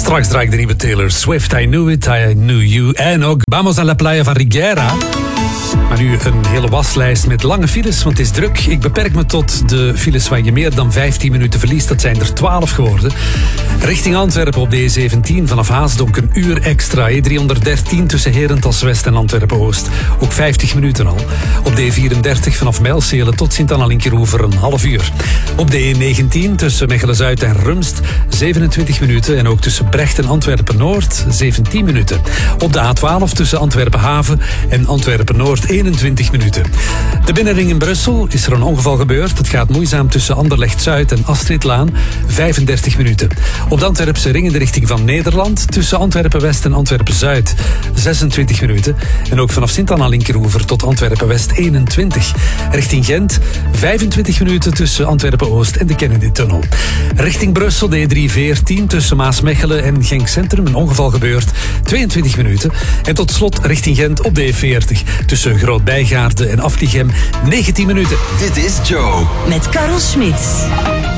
Straks draai ik de nieuwe Taylor Swift, I Knew It, I Knew You. En ook Vamos a la Playa van Riguera. Maar nu een hele waslijst met lange files, want het is druk. Ik beperk me tot de files waar je meer dan 15 minuten verliest. Dat zijn er 12 geworden. Richting Antwerpen op de E17 vanaf Haasdonk een uur extra. E313 tussen Herentals West en Antwerpen-Oost. Ook 50 minuten al. Op de E34 vanaf Mijlselen tot Sint-Anna-Linkeroever een half uur. Op de E19 tussen Mechelen-Zuid en Rumst 27 minuten. En ook tussen Brecht en Antwerpen-Noord 17 minuten. Op de A12 tussen Antwerpen-Haven en Antwerpen-Noord 21 minuten. De binnenring in Brussel is er een ongeval gebeurd. Het gaat moeizaam tussen Anderlecht-Zuid en Astridlaan 35 minuten. Op de Antwerpse ring in de richting van Nederland tussen Antwerpen-West en Antwerpen-Zuid 26 minuten. En ook vanaf Sint-Anna-Linkeroever tot Antwerpen-West 21. Richting Gent 25 minuten tussen Antwerpen-Oost en de Kennedy-tunnel. Richting Brussel de E314 tussen Maasmechelen en Genk Centrum een ongeval gebeurd 22 minuten. En tot slot richting Gent op de E40 tussen Groot-Bijgaarde en Afligem 19 minuten. Dit is Joe. Met Karel Smits.